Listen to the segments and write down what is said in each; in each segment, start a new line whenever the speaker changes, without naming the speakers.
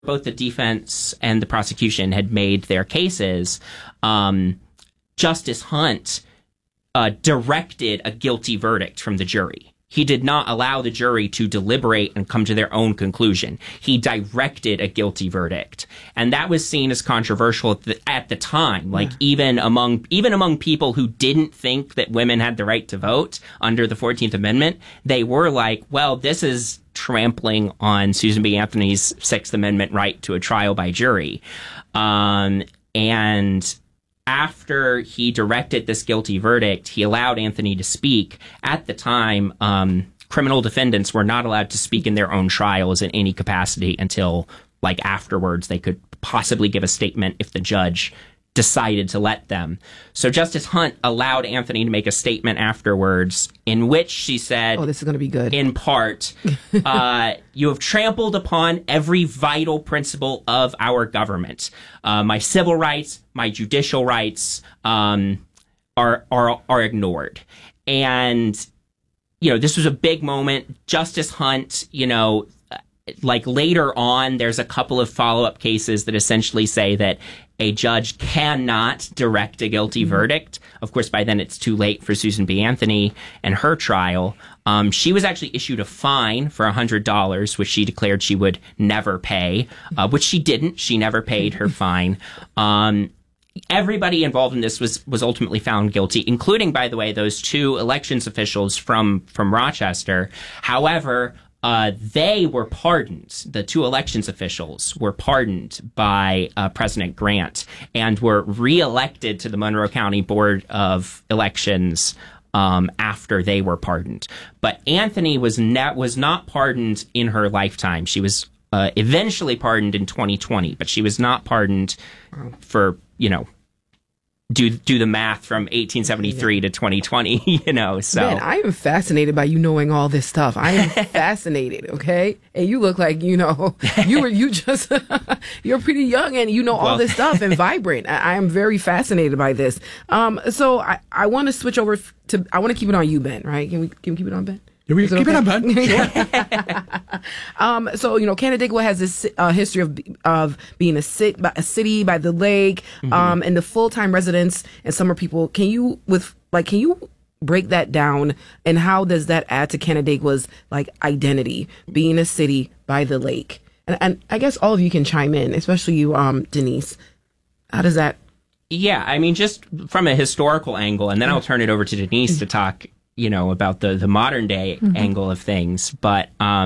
both the defense and the prosecution had made their cases, Justice Hunt directed a guilty verdict from the jury. He did not allow the jury to deliberate and come to their own conclusion. He directed a guilty verdict. And that was seen as controversial at the time. Like, even among people who didn't think that women had the right to vote under the 14th Amendment, they were like, well, this is trampling on Susan B. Anthony's Sixth Amendment right to a trial by jury. And after he directed this guilty verdict, he allowed Anthony to speak. At the time, criminal defendants were not allowed to speak in their own trials in any capacity until, like, afterwards they could possibly give a statement if the judge decided to let them. So Justice Hunt allowed Anthony to make a statement afterwards in which she said,
"Oh, this is going to be good."
In part, you have trampled upon every vital principle of our government. My civil rights, my judicial rights are ignored. And, this was a big moment. Justice Hunt, like later on, there's a couple of follow-up cases that essentially say that a judge cannot direct a guilty verdict. Of course, by then it's too late for Susan B. Anthony and her trial. She was actually issued a fine for $100, which she declared she would never pay, which she didn't. She never paid her fine. Everybody involved in this was ultimately found guilty, including, by the way, those two elections officials from Rochester. However, they were pardoned. The two elections officials were pardoned by President Grant and were reelected to the Monroe County Board of Elections after they were pardoned. But Anthony was not pardoned in her lifetime. She was eventually pardoned in 2020, but she was not pardoned for, do the math from 1873 to 2020, so.
Man, I am fascinated by you knowing all this stuff. I am fascinated, okay? And you look like, you're pretty young and you know all this stuff and vibrant. I am very fascinated by this. So I want to switch over I want to keep it on you, Ben, right? Can we keep it on Ben?
We keep it on, Ben.
Sure. So, Canandaigua has this history of being a city by the lake, and the full-time residents and summer people. Can you break that down, and how does that add to Canandaigua's identity, being a city by the lake? And I guess all of you can chime in, especially you, Denise. How does that?
Yeah, I mean, just from a historical angle, and then I'll turn it over to Denise to talk about the modern day angle of things. But,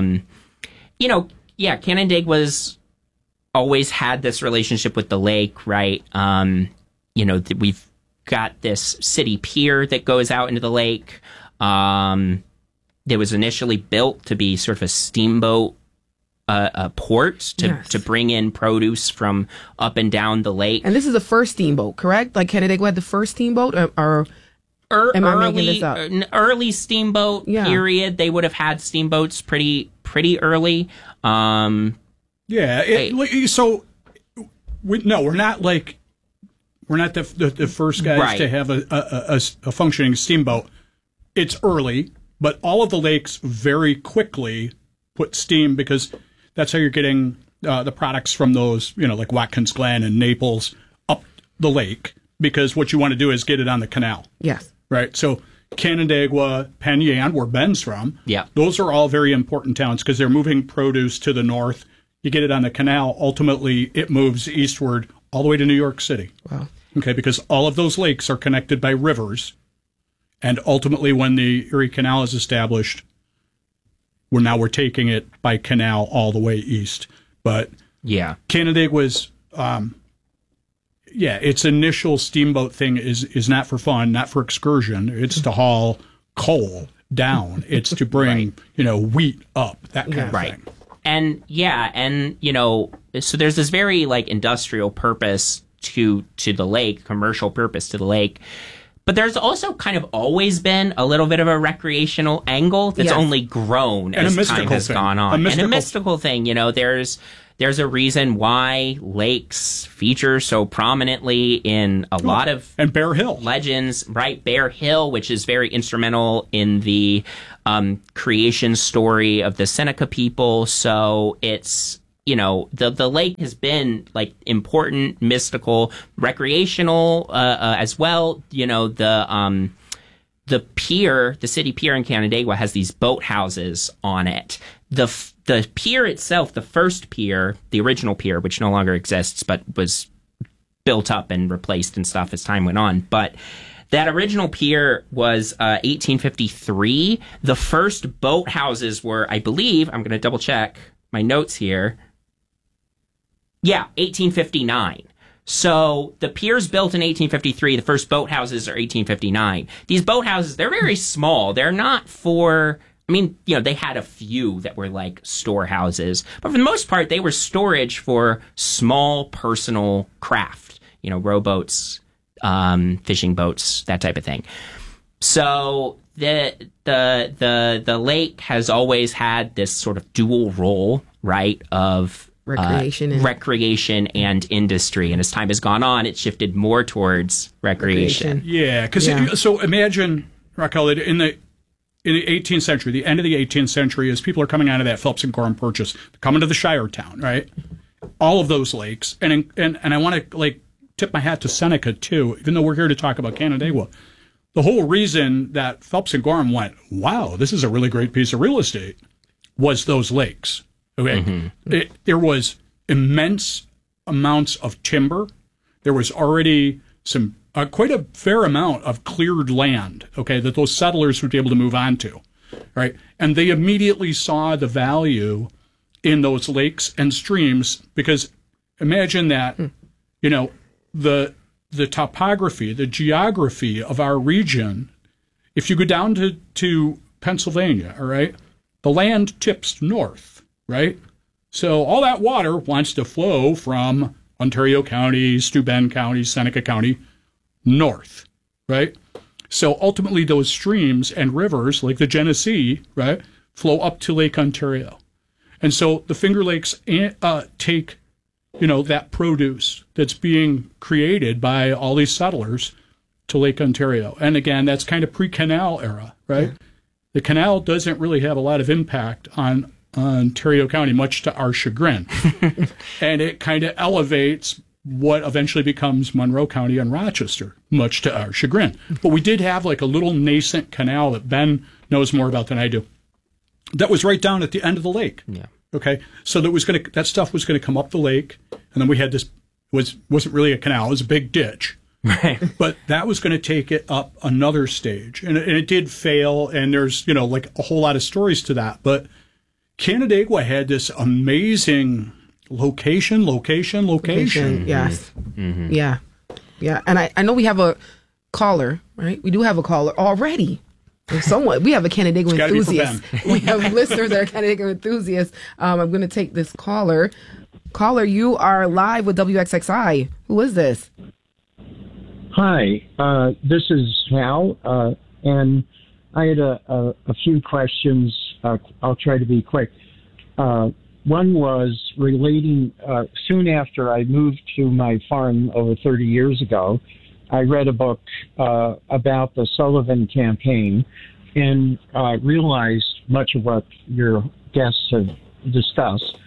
Canandaigua's always had this relationship with the lake, right? We've got this city pier that goes out into the lake. That was initially built to be sort of a steamboat a port to bring in produce from up and down the lake.
And this is the first steamboat, correct? Like Canandaigua had the first steamboat, or am I making this up?
Early steamboat period. They would have had steamboats pretty early.
So we're not the first guys to have a functioning steamboat. It's early, but all of the lakes very quickly put steam, because that's how you're getting the products from those, like Watkins Glen and Naples up the lake, because what you want to do is get it on the canal.
Yes.
Right.
So Canandaigua, Penn Yan, where Ben's from, those are all very important towns because they're moving produce to the north. You get it on the canal. Ultimately, it moves eastward all the way to New York City.
Wow.
Okay, because all of those lakes are connected by rivers. And ultimately, when the Erie Canal is established, we're taking it by canal all the way east. But Canandaigua's its initial steamboat thing is not for fun, not for excursion. It's to haul coal down. It's to bring, wheat up, that kind of thing.
And so there's this very industrial purpose to the lake, commercial purpose to the lake. But there's also kind of always been a little bit of a recreational angle that's only grown as time has gone on. And a mystical thing, there's a reason why lakes feature so prominently in a lot of
and Bear Hill
legends, right? Bear Hill, which is very instrumental in the creation story of the Seneca people. So it's the lake has been like important, mystical, recreational as well. The pier, the city pier in Canandaigua, has these boathouses on it. The pier itself, the first pier, the original pier, which no longer exists, but was built up and replaced and stuff as time went on. But that original pier was 1853. The first boathouses were, I believe, I'm going to double check my notes here. Yeah, 1859. So the pier's built in 1853. The first boathouses are 1859. These boathouses, they're very small. They're not for, they had a few that were like storehouses, but for the most part, they were storage for small personal craft, rowboats, fishing boats, that type of thing. So the lake has always had this sort of dual role, right, of recreation and industry, and as time has gone on, it shifted more towards recreation.
Yeah, because so imagine, Raquel, in the 18th century, the end of the 18th century, as people are coming out of that Phelps and Gorham Purchase, they're coming to the Shire town, right? All of those lakes, and I want to tip my hat to Seneca too, even though we're here to talk about Canandaigua. The whole reason that Phelps and Gorham went, wow, this is a really great piece of real estate, was those lakes. Okay, there was immense amounts of timber. There was already some quite a fair amount of cleared land. Okay, that those settlers would be able to move on to, right? And they immediately saw the value in those lakes and streams, because imagine that, the topography, the geography of our region. If you go down to Pennsylvania, all right, the land tips north. Right? So all that water wants to flow from Ontario County, Steuben County, Seneca County, north, right? So ultimately those streams and rivers, like the Genesee, right, flow up to Lake Ontario. And so the Finger Lakes take, that produce that's being created by all these settlers to Lake Ontario. And again, that's kind of pre-canal era, right? Yeah. The canal doesn't really have a lot of impact on Ontario County, much to our chagrin. And it kind of elevates what eventually becomes Monroe County and Rochester, much to our chagrin. But we did have like a little nascent canal that Ben knows more about than I do. That was right down at the end of the lake. Yeah. Okay. So that stuff was going to come up the lake, and then we had this wasn't really a canal, it was a big ditch. Right. But that was going to take it up another stage. And it did fail, and there's, like a whole lot of stories to that. But Canandaigua had this amazing location.
Yes. Mm-hmm. Yeah. And I know we have a caller, right? We do have a caller already. We have a Canandaigua enthusiast. We have listeners that are Canandaigua enthusiasts. I'm going to take this caller. Caller, you are live with WXXI. Who is this?
Hi, this is Hal, and I had a few questions. I'll try to be quick. One was relating, soon after I moved to my farm over 30 years ago, I read a book about the Sullivan campaign and realized much of what your guests have discussed.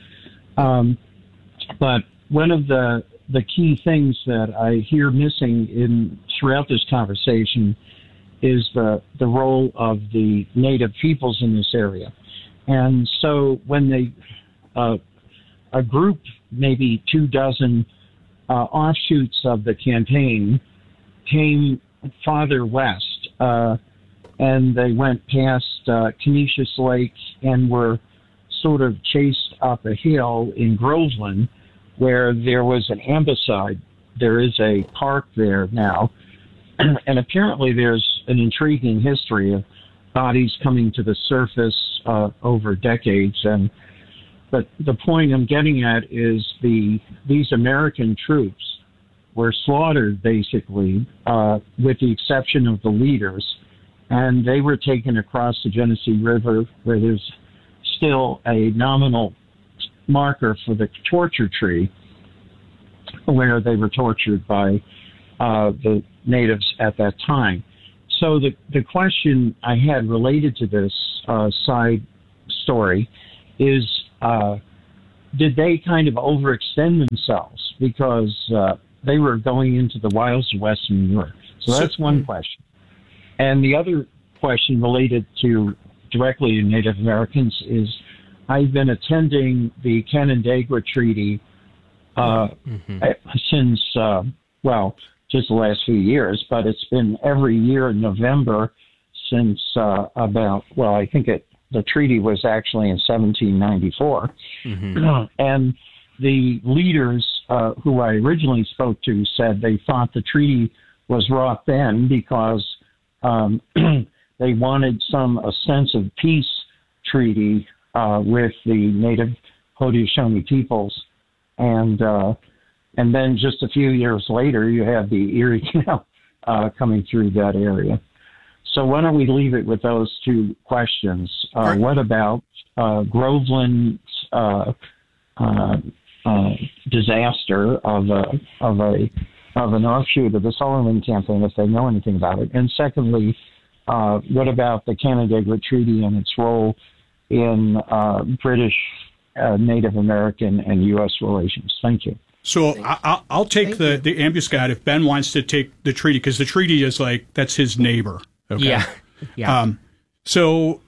But one of the key things that I hear missing throughout this conversation is the role of the native peoples in this area. And so when a group, maybe 24 offshoots of the campaign came farther west, and they went past Canisius Lake and were sort of chased up a hill in Groveland, where there was an ambleside. There is a park there now, and apparently there's an intriguing history of bodies coming to the surface over decades. But the point I'm getting at is these American troops were slaughtered, basically, with the exception of the leaders, and they were taken across the Genesee River, where there's still a nominal marker for the torture tree, where they were tortured by the natives at that time. So the question I had related to this side story is, did they kind of overextend themselves because they were going into the wilds of Western Europe? So that's one question. And the other question related to directly to Native Americans is I've been attending the Canandaigua Treaty since, just the last few years, but it's been every year in November since I think the treaty was actually in 1794. And the leaders who I originally spoke to said they thought the treaty was wrought then because they wanted a sense of peace treaty with the native Haudenosaunee peoples. And then just a few years later, you have the Erie Canal coming through that area. So why don't we leave it with those two questions? What about Groveland's disaster of an offshoot of the Sullivan campaign, if they know anything about it? And secondly, what about the Canandaigua Treaty and its role in British, Native American, and U.S. relations? Thank you.
So I'll take the ambuscade if Ben wants to take the treaty, because the treaty is that's his neighbor. Okay?
Yeah.
So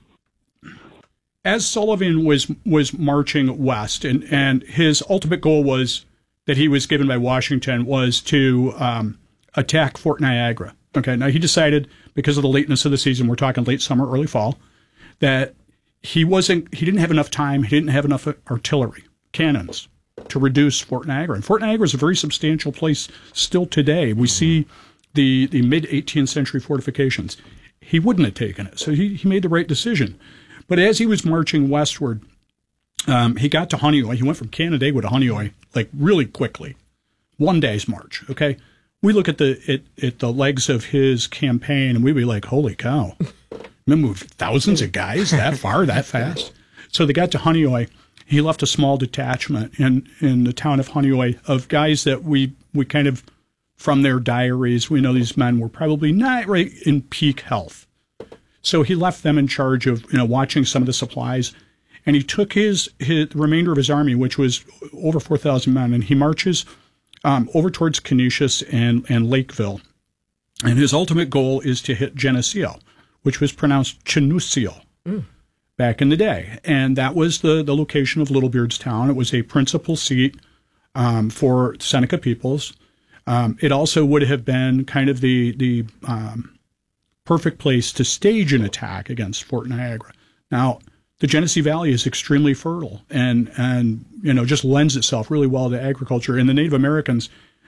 as Sullivan was marching west, and his ultimate goal was that he was given by Washington was to attack Fort Niagara. Okay. Now he decided, because of the lateness of the season, we're talking late summer, early fall, that he didn't have enough time. He didn't have enough artillery, cannons, to reduce Fort Niagara. And Fort Niagara is a very substantial place still today. We see the mid-18th century fortifications. He wouldn't have taken it. So he made the right decision. But as he was marching westward, he got to Honeoye. He went from Canandaigua to Honeoye really quickly. 1 day's march, okay? We look at the legs of his campaign, and we'd be like, holy cow. Moved thousands of guys that far, that fast? So they got to Honeoye. He left a small detachment in the town of Honeoye of guys that we kind of, from their diaries, we know these men were probably not right in peak health. So he left them in charge of watching some of the supplies, and he took the remainder of his army, which was over 4,000 men, and he marches over towards Canisius and Lakeville. And his ultimate goal is to hit Geneseo, which was pronounced Chinusio back in the day. And that was the location of Little Beard's Town. It was a principal seat for Seneca peoples. It also would have been kind of the perfect place to stage an attack against Fort Niagara. Now, the Genesee Valley is extremely fertile and just lends itself really well to agriculture. And the Native Americans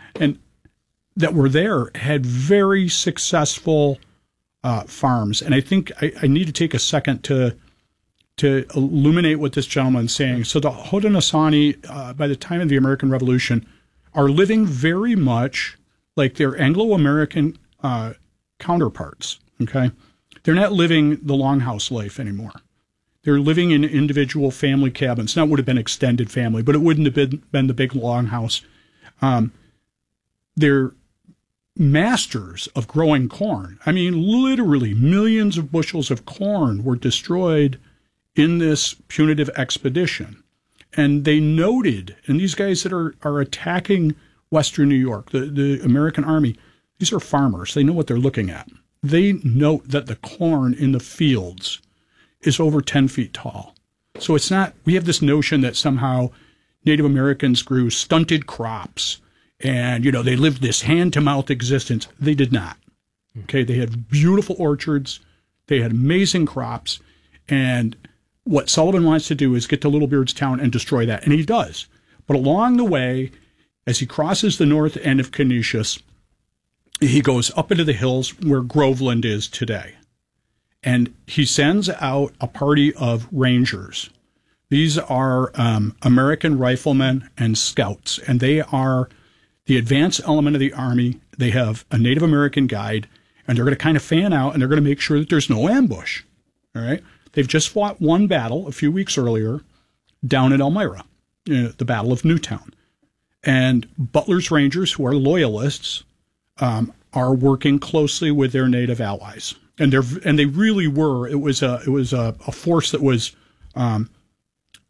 that were there had very successful farms. And I think I need to take a second to illuminate what this gentleman's saying. So the Haudenosaunee, by the time of the American Revolution, are living very much like their Anglo-American counterparts, okay? They're not living the longhouse life anymore. They're living in individual family cabins. Now, it would have been extended family, but it wouldn't have been the big longhouse. They're masters of growing corn. I mean, literally millions of bushels of corn were destroyed in this punitive expedition. And they noted, and these guys that are attacking Western New York, the American army, these are farmers. They know what they're looking at. They note that the corn in the fields is over 10 feet tall. So it's not, we have this notion that somehow Native Americans grew stunted crops and, they lived this hand-to-mouth existence. They did not. Okay, they had beautiful orchards. They had amazing crops. And what Sullivan wants to do is get to Little Beard's Town and destroy that. And he does. But along the way, as he crosses the north end of Canisius, he goes up into the hills where Groveland is today. And he sends out a party of rangers. These are American riflemen and scouts, and they are the advanced element of the Army. They have a Native American guide, and they're going to kind of fan out, and they're going to make sure that there's no ambush. All right? They've just fought one battle a few weeks earlier down at Elmira, the Battle of Newtown. And Butler's Rangers, who are loyalists, are working closely with their Native allies. And they really were. It was a force that was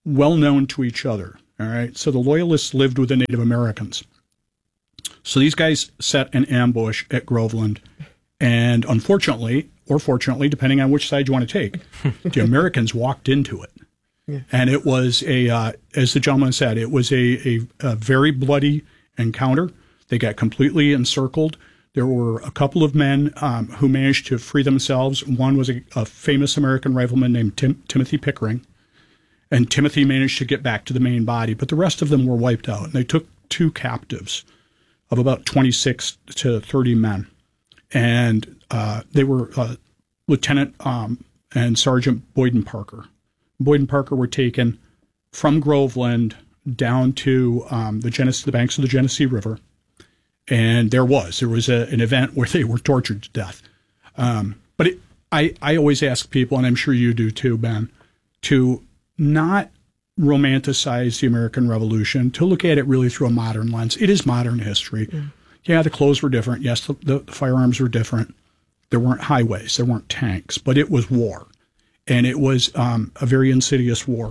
well known to each other. All right. So the Loyalists lived with the Native Americans. So these guys set an ambush at Groveland. And unfortunately, or fortunately, depending on which side you want to take, the Americans walked into it. Yeah. And it was as the gentleman said, it was a very bloody encounter. They got completely encircled. There were a couple of men who managed to free themselves. One was a famous American rifleman named Timothy Pickering. And Timothy managed to get back to the main body, but the rest of them were wiped out. And they took 2 captives of about 26 to 30 men. And they were Lieutenant and Sergeant Boyd and Parker. Boyd and Parker were taken from Groveland down to the banks of the Genesee River. And there was an event where they were tortured to death. But I always ask people, and I'm sure you do too, Ben, to not romanticize the American Revolution, to look at it really through a modern lens. It is modern history. Yeah, the clothes were different. Yes, the firearms were different. There weren't highways. There weren't tanks. But it was war. And it was a very insidious war.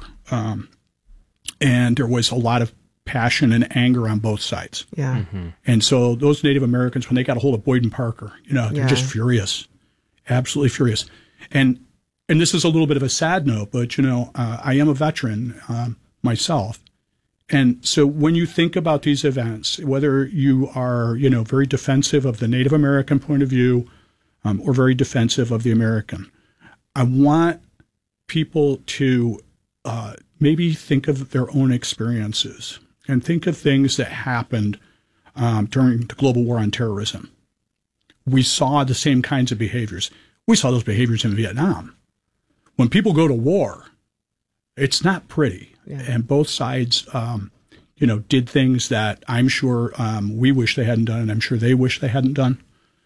And there was a lot of passion and anger on both sides.
Yeah.
Mm-hmm. And so those Native Americans, when they got a hold of Boyd and Parker, they're just furious. Absolutely furious. And this is a little bit of a sad note, but, I am a veteran myself. And so when you think about these events, whether you are, very defensive of the Native American point of view or very defensive of the American, I want people to maybe think of their own experiences and think of things that happened during the global war on terrorism. We saw the same kinds of behaviors. We saw those behaviors in Vietnam. When people go to war, it's not pretty. Yeah. And both sides, did things that I'm sure we wish they hadn't done, and I'm sure they wish they hadn't done.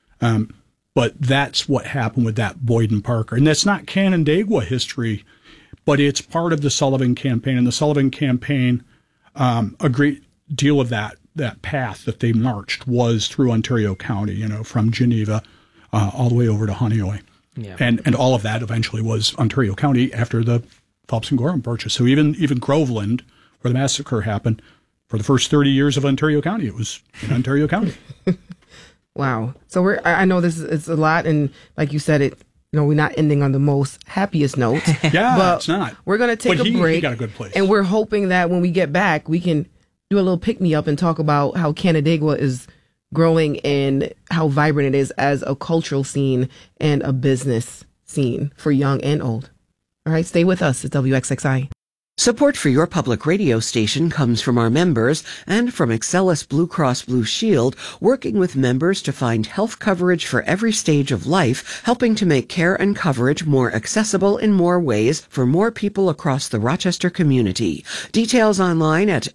But that's what happened with that Boyd and Parker. And that's not Canandaigua history, but it's part of the Sullivan Campaign. And the Sullivan Campaign, a great deal of that path that they marched was through Ontario County, from Geneva all the way over to Honeoye. Yeah. And all of that eventually was Ontario County after the Phelps and Gorham purchase. So even Groveland, where the massacre happened, for the first 30 years of Ontario County, it was in Ontario County.
Wow. So I know it's a lot, and like you said, we're not ending on the most happiest note.
Yeah, but it's not.
We're going to take a break.
He got a good place.
And we're hoping that when we get back, we can do a little pick-me-up and talk about how Canandaigua is growing and how vibrant it is as a cultural scene and a business scene for young and old. All right, stay with us at WXXI.
Support for your public radio station comes from our members and from Excellus Blue Cross Blue Shield, working with members to find health coverage for every stage of life, helping to make care and coverage more accessible in more ways for more people across the Rochester community. Details online at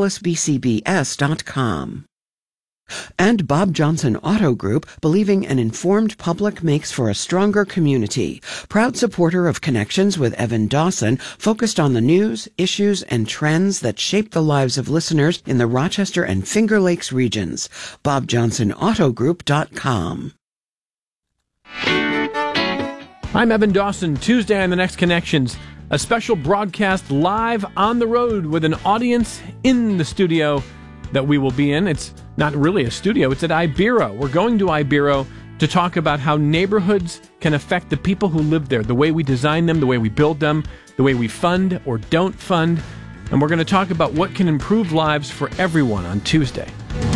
excellusbcbs.com. And Bob Johnson Auto Group, believing an informed public makes for a stronger community. Proud supporter of Connections with Evan Dawson, focused on the news, issues, and trends that shape the lives of listeners in the Rochester and Finger Lakes regions. BobJohnsonAutoGroup.com.
I'm Evan Dawson. Tuesday on The Next Connections, a special broadcast live on the road with an audience in the studio that we will be in. It's not really a studio, it's at Ibero. We're going to Ibero to talk about how neighborhoods can affect the people who live there, the way we design them, the way we build them, the way we fund or don't fund. And we're going to talk about what can improve lives for everyone on Tuesday.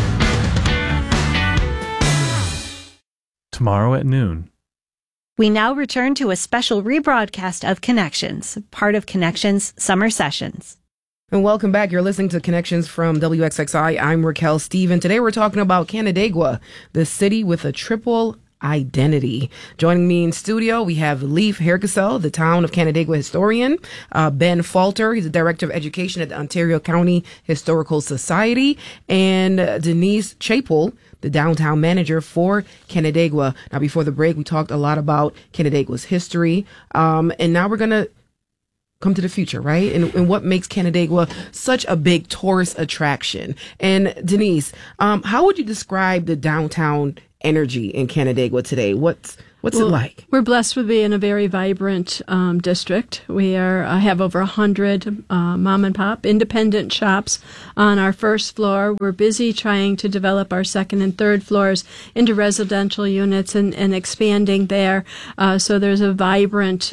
Tomorrow at noon.
We now return to a special rebroadcast of Connections, part of Connections Summer Sessions.
And welcome back. You're listening to Connections from WXXI. I'm Raquel Steven. Today we're talking about Canandaigua, the city with a triple identity. Joining me in studio, we have Leif Herkesel, the town of Canandaigua historian, Ben Falter, he's the director of education at the Ontario County Historical Society, and Denise Chapel, the downtown manager for Canandaigua. Now, before the break, we talked a lot about Canandaigua's history, and now we're going to come to the future, right? And what makes Canandaigua such a big tourist attraction. And Denise, how would you describe the downtown energy in Canandaigua today? What's it like?
We're blessed with being a very vibrant district. We have over 100 mom and pop independent shops on our first floor. We're busy trying to develop our second and third floors into residential units and expanding there. So there's a vibrant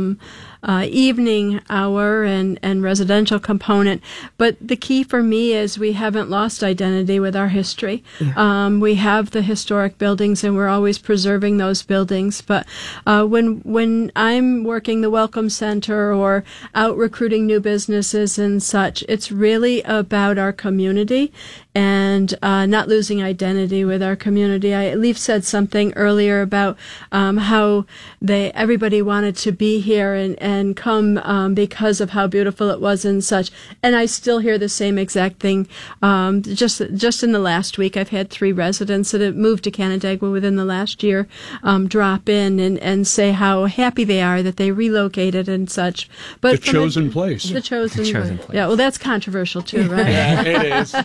evening hour and residential component. But the key for me is we haven't lost identity with our history. Yeah. We have the historic buildings and we're always preserving those buildings. But when I'm working the Welcome Center or out recruiting new businesses and such, it's really about our community and not losing identity with our community. Leaf said something earlier about how everybody wanted to be here and come because of how beautiful it was and such. And I still hear the same exact thing. Just in the last week, I've had 3 residents that have moved to Canandaigua within the last year drop in and say how happy they are that they relocated and such. But
the chosen place.
The chosen place. Yeah, well, that's controversial too, right?
Yeah, it is.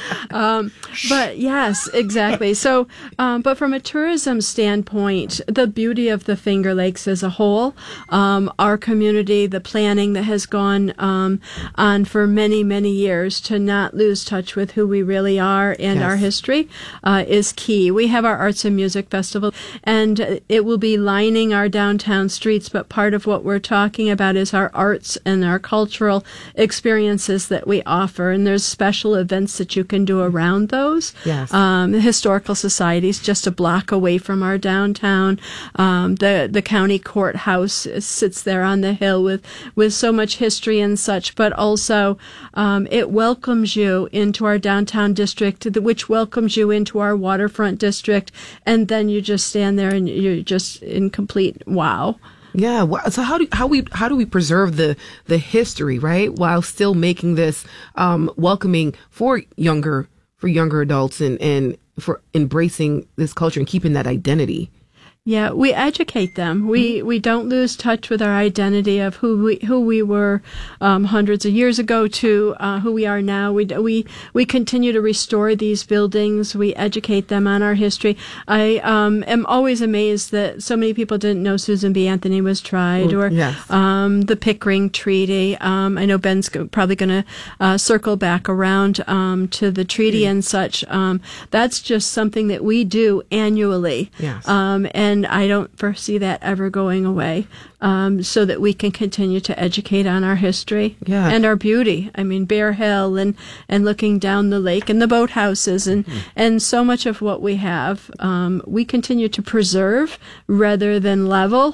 But yes, exactly. So, but from a tourism standpoint, the beauty of the Finger Lakes as a whole, our community, the planning that has gone on for many, many years to not lose touch with who we really are and our history is key. We have our Arts and Music Festival, and it will be lining our downtown streets, but part of what we're talking about is our arts and our cultural experiences that we offer, and there's special events that you can do around those.
Yes.
The Historical Society's just a block away from our downtown. The county courthouse sits there on the hill with so much history and such, but also it welcomes you into our downtown district, which welcomes you into our waterfront district, and then you just stand there and you're just in complete wow.
Yeah. So how do we preserve the history, right, while still making this welcoming for younger adults and for embracing this culture and keeping that identity?
Yeah, we educate them. We don't lose touch with our identity of who we were hundreds of years ago to who we are now. We continue to restore these buildings. We educate them on our history. I am always amazed that so many people didn't know Susan B. Anthony was tried, or the Pickering Treaty. I know Ben's probably going to circle back around to the treaty and such. That's just something that we do annually.
Yes.
And I don't foresee that ever going away, so that we can continue to educate on our history and our beauty. I mean, Bear Hill and looking down the lake and the boathouses and so much of what we have, we continue to preserve rather than level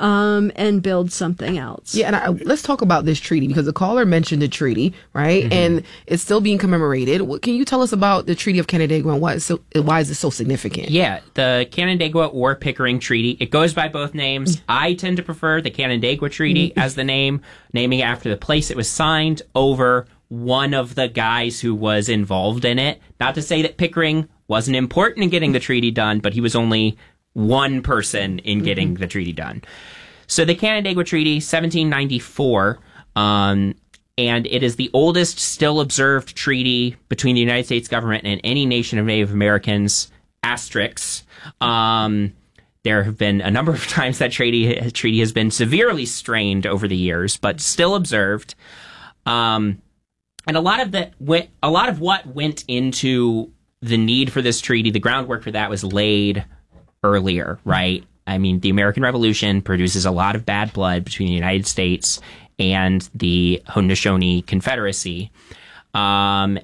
and build something else.
Yeah, and let's talk about this treaty, because the caller mentioned the treaty, right? Mm-hmm. And it's still being commemorated. Can you tell us about the Treaty of Canandaigua and why is it so significant?
Yeah, the Canandaigua or Pickering Treaty. It goes by both names. I tend to prefer the Canandaigua Treaty as the name, naming it after the place it was signed over one of the guys who was involved in it. Not to say that Pickering wasn't important in getting the treaty done, but he was only one person in getting the treaty done. So the Canandaigua Treaty, 1794, and it is the oldest still observed treaty between the United States government and any nation of Native Americans, asterisks. There have been a number of times that treaty has been severely strained over the years, but still observed. And a lot of what went into the need for this treaty, the groundwork for that was laid earlier, right? I mean, the American Revolution produces a lot of bad blood between the United States and the Haudenosaunee Confederacy. And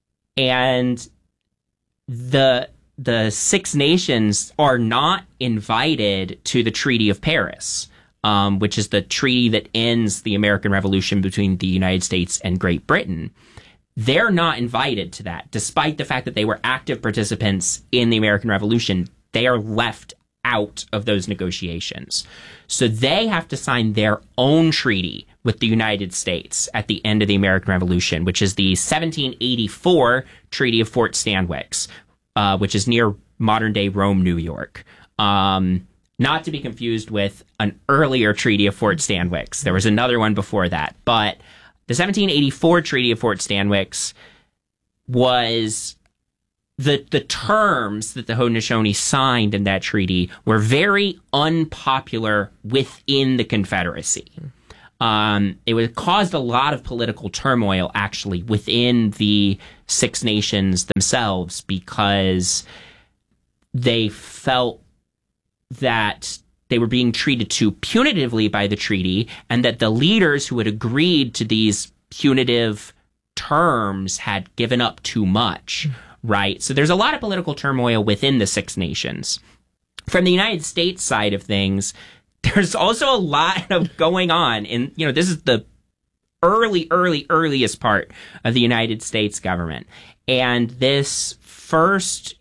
the Six Nations are not invited to the Treaty of Paris, which is the treaty that ends the American Revolution between the United States and Great Britain. They're not invited to that, despite the fact that they were active participants in the American Revolution. They are left out of those negotiations. So they have to sign their own treaty with the United States at the end of the American Revolution, which is the 1784 Treaty of Fort Stanwix, which is near modern-day Rome, New York. Not to be confused with an earlier Treaty of Fort Stanwix. There was another one before that. But the 1784 Treaty of Fort Stanwix was the terms that the Haudenosaunee signed in that treaty were very unpopular within the Confederacy. It caused a lot of political turmoil, actually, within the Six Nations themselves, because they felt that they were being treated too punitively by the treaty, and that the leaders who had agreed to these punitive terms had given up too much, right? So there's a lot of political turmoil within the Six Nations. From the United States side of things, there's also a lot of going on. And, this is the earliest part of the United States government. And this first,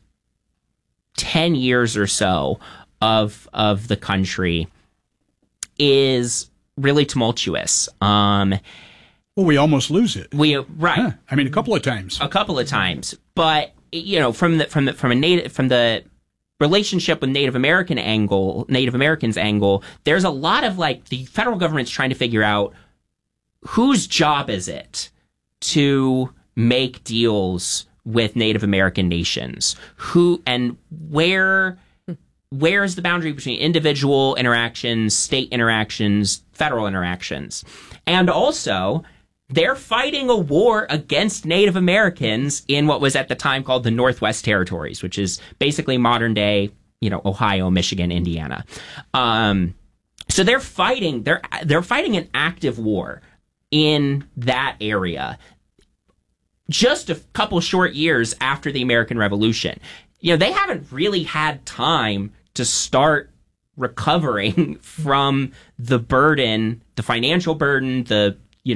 10 years or so of the country is really tumultuous.
Well, we almost lose it.
Right.
Huh. I mean, a couple of times.
But from the relationship with Native Americans angle, there's a lot of the federal government's trying to figure out whose job is it to make deals with Native American nations, who and where is the boundary between individual interactions, state interactions, federal interactions. And also, they're fighting a war against Native Americans in what was at the time called the Northwest Territories, which is basically modern day, Ohio, Michigan, Indiana. So they're fighting an active war in that area just a couple short years after the American Revolution. They haven't really had time to start recovering from the burden, the financial burden, the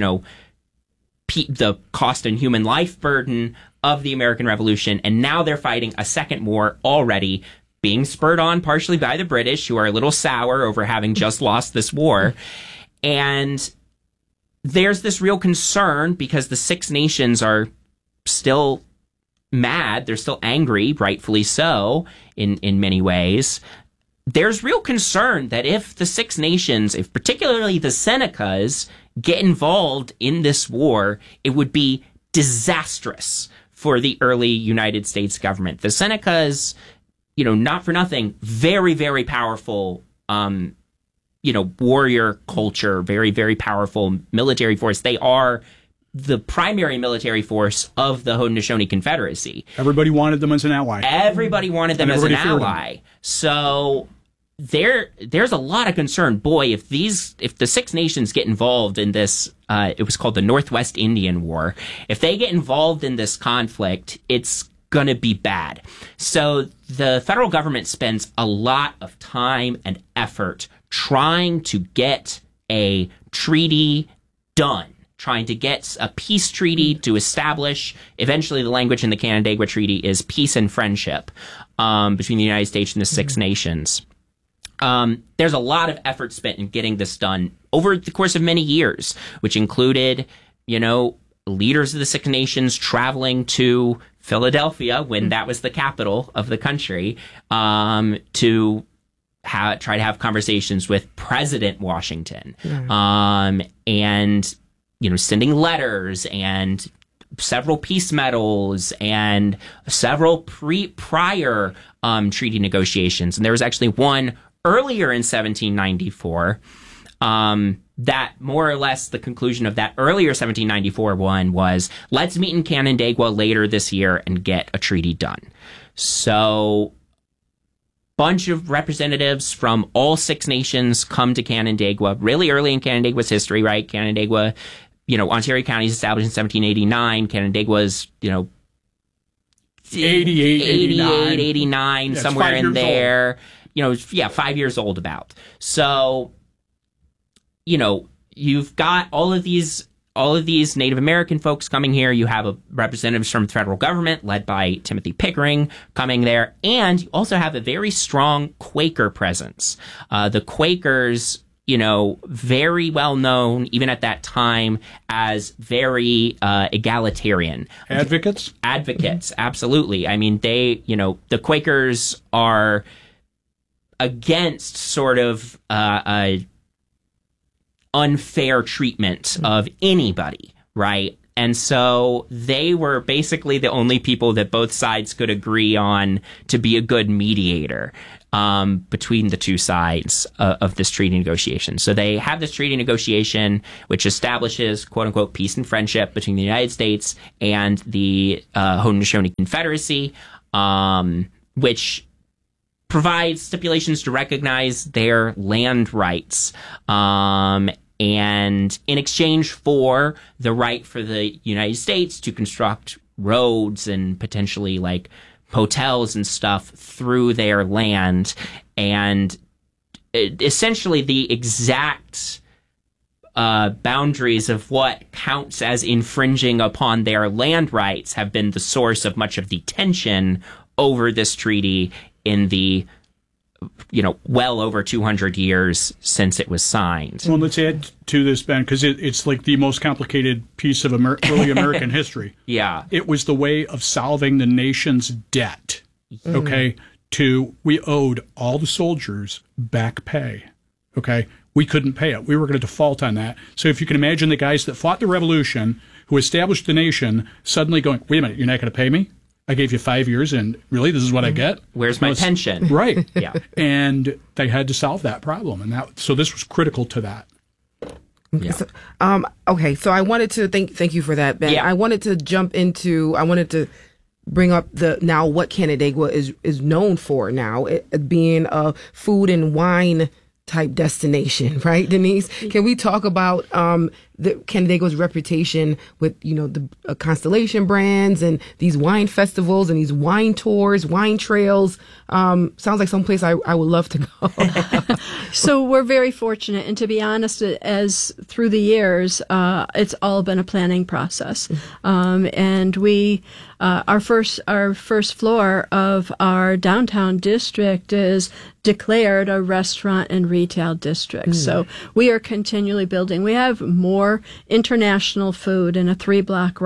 cost and human life burden of the American Revolution. And now they're fighting a second war already, being spurred on partially by the British, who are a little sour over having just lost this war. And there's this real concern because the Six Nations are still mad. They're still angry, rightfully so, in many ways. There's real concern that if the Six Nations, if particularly the Senecas, get involved in this war, it would be disastrous for the early United States government. The Senecas, not for nothing, very, very powerful, warrior culture, very, very powerful military force. They are the primary military force of the Haudenosaunee Confederacy.
Everybody wanted them as an ally.
So there's a lot of concern. Boy, if the Six Nations get involved in this, it was called the Northwest Indian War. If they get involved in this conflict, it's going to be bad. So the federal government spends a lot of time and effort trying to get a treaty done, trying to get a peace treaty to establish. Eventually, the language in the Canandaigua Treaty is peace and friendship between the United States and the Six Nations. There's a lot of effort spent in getting this done over the course of many years, which included, leaders of the Six Nations traveling to Philadelphia when that was the capital of the country to try to have conversations with President Washington, and sending letters and several peace medals and several prior treaty negotiations. And there was actually one earlier in 1794 that more or less the conclusion of that earlier 1794 one was, let's meet in Canandaigua later this year and get a treaty done. So bunch of representatives from all Six Nations come to Canandaigua really early in Canandaigua's history, right? Canandaigua, Ontario County is established in 1789. Canandaigua's, 89, somewhere in there. Old. 5 years old about. So, you've got all of these Native American folks coming here. You have representatives from the federal government led by Timothy Pickering coming there. And you also have a very strong Quaker presence. The Quakers, very well known, even at that time, as very egalitarian.
Advocates,
absolutely. I mean, the Quakers are against sort of unfair treatment of anybody, right? And so they were basically the only people that both sides could agree on to be a good mediator between the two sides of this treaty negotiation. So they have this treaty negotiation, which establishes, quote unquote, peace and friendship between the United States and the Haudenosaunee Confederacy, which provides stipulations to recognize their land rights. And in exchange for the right for the United States to construct roads and potentially like hotels and stuff through their land, and essentially the exact boundaries of what counts as infringing upon their land rights have been the source of much of the tension over this treaty in the well over 200 years since it was signed.
Well, let's add to this, Ben, because it's like the most complicated piece of early American history.
Yeah.
It was the way of solving the nation's debt, okay? We owed all the soldiers back pay, okay? We couldn't pay it. We were going to default on that. So if you can imagine the guys that fought the revolution, who established the nation, suddenly going, wait a minute, you're not going to pay me? I gave you 5 years, and really, this is what I get?
Where's my pension?
Right.
Yeah.
And they had to solve that problem, and so this was critical to that.
Yeah.
So, okay, so I wanted to thank you for that, Ben.
Yeah.
I wanted to bring up what Canandaigua is known for now, it being a food and wine type destination, right, Denise? Can we talk about the Canandaigua's reputation with the Constellation brands and these wine festivals and these wine tours, wine trails? Sounds like someplace I would love to go.
So we're very fortunate, and to be honest, as through the years, it's all been a planning process, and we. Our first floor of our downtown district is declared a restaurant and retail district. So we are continually building. We have more international food in a 3-block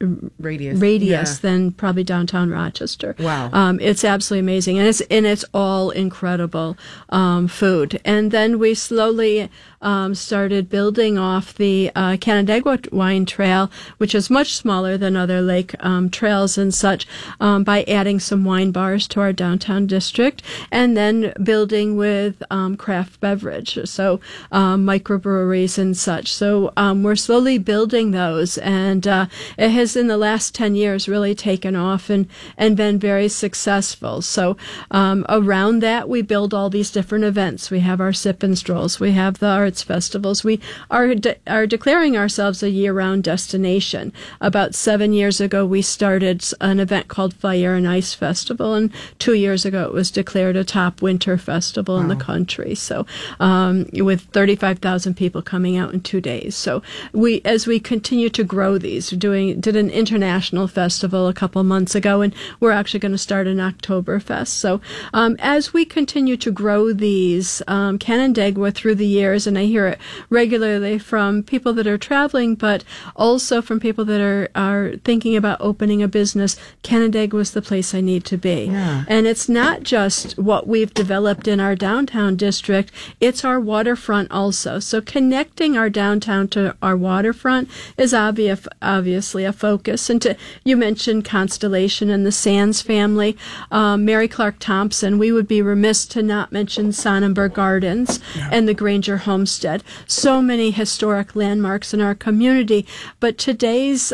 radius than probably downtown Rochester.
Wow.
It's absolutely amazing, and it's all incredible food. And then we slowly started building off the Canandaigua Wine Trail, which is much smaller than other lake trails and such, by adding some wine bars to our downtown district, and then building with craft beverage, so microbreweries and such. So we're slowly building those, and it has in the last 10 years really taken off and been very successful. So around that, we build all these different events. We have our sip and strolls. We have the arts festivals. We are declaring ourselves a year-round destination. About 7 years ago, we started an event called Fire and Ice Festival, and 2 years ago, it was declared a top winter festival in the country. So with 35,000 people coming out in 2 days. So as we continue to grow these, did an international festival a couple months ago, and we're actually going to start an Oktoberfest. So as we continue to grow these, Canandaigua through the years, and I hear it regularly from people that are traveling, but also from people that are thinking about opening a business, Canandaigua is the place I need to be.
Yeah.
And it's not just what we've developed in our downtown district, it's our waterfront also. So connecting our downtown to our waterfront is obviously a focus. And you mentioned Constellation and the Sands family, Mary Clark Thompson. We would be remiss to not mention Sonnenberg Gardens and the Granger Homestead. So many historic landmarks in our community. But today's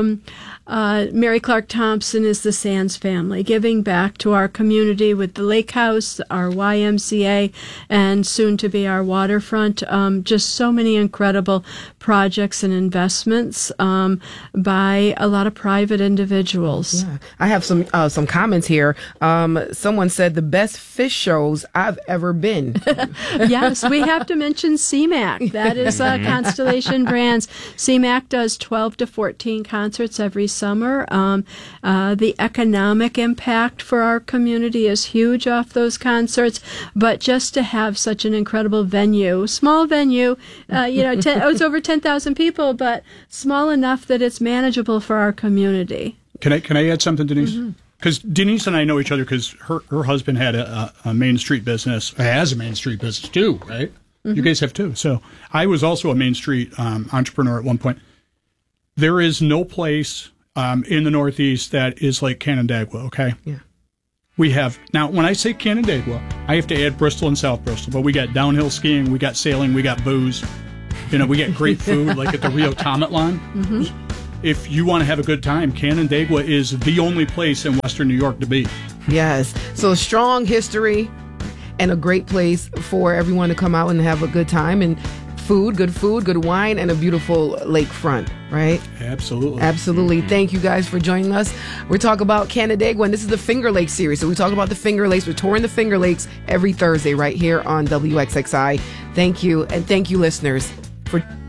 Mary Clark Thompson is the Sands family, giving back to our community with the Lake House, our YMCA, and soon to be our waterfront. Just so many incredible projects and investments by a lot of private individuals.
Yeah. I have some comments here. Someone said the best fish shows I've ever been.
Yes, we have to mention CMAC. That is Constellation Brands. CMAC does 12 to 14 concerts every summer. The economic impact for our community is huge off those concerts, but just to have such an incredible venue, small venue, it's over 10,000 people, but small enough that it's manageable for our community.
Can I add something, Denise? Because Denise and I know each other because her husband had a Main Street business, has a Main Street business too, right? You guys have too. So I was also a Main Street entrepreneur at one point. There is no place in the Northeast that is like Canandaigua, okay?
Yeah.
We have, now when I say Canandaigua, I have to add Bristol and South Bristol, but we got downhill skiing, we got sailing, we got booze. You know, we get great food like at the Rio Tomatlan. Mm-hmm. If you want to have a good time, Canandaigua is the only place in Western New York to be.
Yes. So strong history and a great place for everyone to come out and have a good time, and food, good wine, and a beautiful lakefront, right?
Absolutely.
Absolutely. Thank you guys for joining us. We're talking about Canandaigua, and this is the Finger Lakes series. So we talk about the Finger Lakes. We're touring the Finger Lakes every Thursday right here on WXXI. Thank you, and thank you, listeners, for